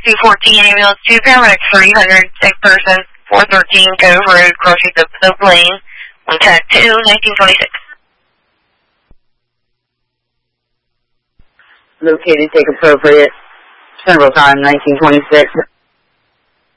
214 ambulance, 2 paramedics, 300, sick person, 413 Cove Road, crossing the Pope Lane, contact 2, 1926. Located, take appropriate. Central time, 1926.